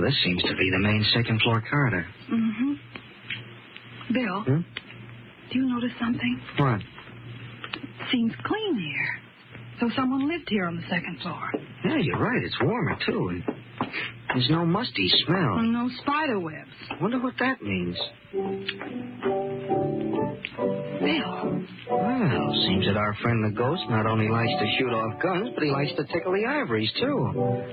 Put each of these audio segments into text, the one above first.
this seems to be the main second-floor corridor. Mm-hmm. Bill, do you notice something? What? It seems clean here. So someone lived here on the second floor. Yeah, you're right. It's warmer, too. And there's no musty smell. And no spider webs. Wonder what that means. Bill. Well, seems that our friend the ghost not only likes to shoot off guns, but he likes to tickle the ivories, too.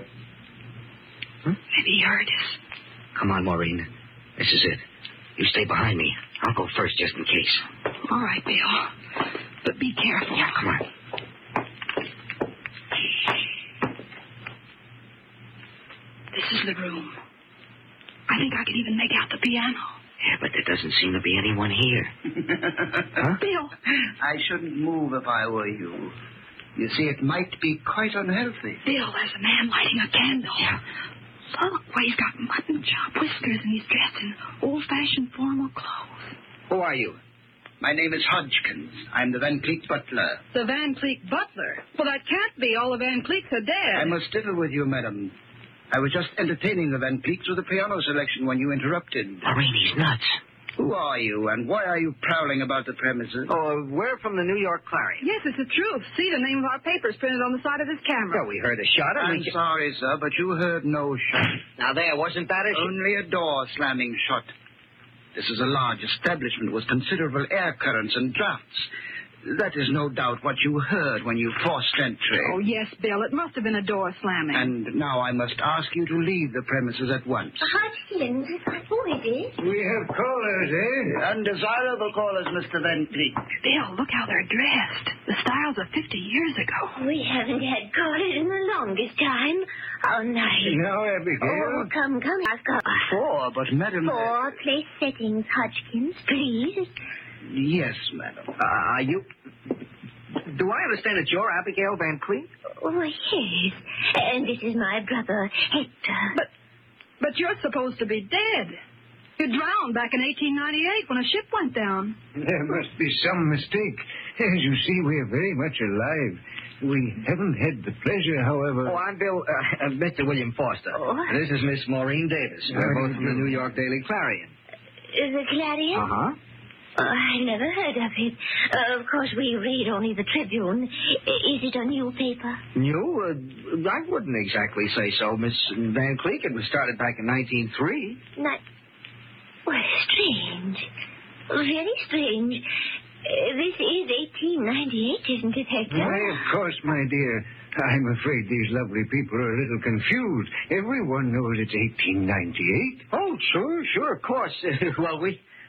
Maybe he heard us. Come on, Maureen. This is it. You stay behind me. I'll go first just in case. All right, Bill. But be careful. Yeah, come on. This is the room. I think I can even make out the piano. Yeah, but there doesn't seem to be anyone here. Huh? Bill. I shouldn't move if I were you. You see, it might be quite unhealthy. Bill, there's a man lighting a candle. Yeah. Look, why he's got mutton chop whiskers and he's dressed in old-fashioned formal clothes. Who are you? My name is Hodgkins. I'm the Van Cleek butler. The Van Cleek butler? Well, that can't be. All the Van Cleeks are dead. I must differ with you, madam. I was just entertaining the Van Cleeks with a piano selection when you interrupted. Maureen, he's nuts. Who are you, and why are you prowling about the premises? Oh, we're from the New York Clarion. Yes, it's the truth. See, the name of our paper's printed on the side of this camera. Well, we heard a shot. I'm sorry, sir, but you heard no shot. Now, there, wasn't that a... Only a door slamming shut. This is a large establishment with considerable air currents and drafts. That is no doubt what you heard when you forced entry. Oh, yes, Bill. It must have been a door slamming. And now I must ask you to leave the premises at once. Hodgkins, who is it? We have callers, eh? Undesirable callers, Mr. Van Cleek. Bill, look how they're dressed. The styles of 50 years ago. We haven't had callers in the longest time. How nice. Now, Abigail. Oh, come. I've got 4, but madam... 4 place settings, Hodgkins, please. Yes, madam. Are you... Do I understand that you're Abigail Van Cleek? Oh, yes. And this is my brother, Hector. But you're supposed to be dead. You drowned back in 1898 when a ship went down. There must be some mistake. As you see, we're very much alive. We haven't had the pleasure, however... Oh, I'm Mr. William Foster. Oh. This is Miss Maureen Davis. We're both from the New York Daily Clarion. The Clarion? Uh-huh. Oh, I never heard of it. Of course, we read only the Tribune. Is it a new paper? New? I wouldn't exactly say so, Miss Van Cleek. It was started back in 1903. Well, strange. Very strange. This is 1898, isn't it, Hector? Why, of course, my dear. I'm afraid these lovely people are a little confused. Everyone knows it's 1898. Oh, sure, of course. Well,